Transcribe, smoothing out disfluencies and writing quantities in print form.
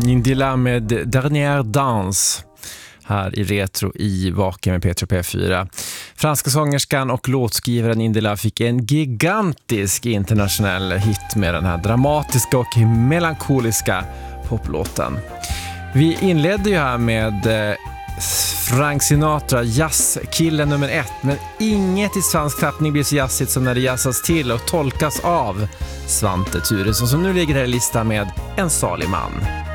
Indila med Dernière Danse här i Retro i Vaken med Petro P4. Franska sångerskan och låtskrivaren Indila fick en gigantisk internationell hit med den här dramatiska och melankoliska poplåten. Vi inledde ju här med Frank Sinatra, jazzkillen nummer 1, men inget i svensk tappning blir så jazzigt som när det jazzas till och tolkas av Svante Thuresson som nu ligger här i listan med En salig man.